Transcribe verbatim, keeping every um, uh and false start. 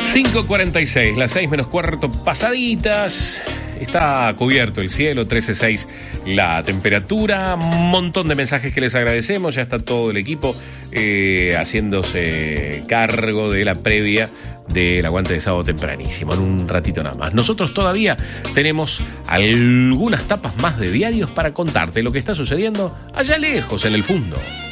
cinco cuarenta y seis, las seis menos cuarto pasaditas. Está cubierto el cielo, trece punto seis la temperatura. Un montón de mensajes que les agradecemos. Ya está todo el equipo eh, haciéndose cargo de la previa del aguante de sábado tempranísimo. En un ratito nada más. Nosotros todavía tenemos algunas tapas más de diarios para contarte lo que está sucediendo allá lejos, en el fondo.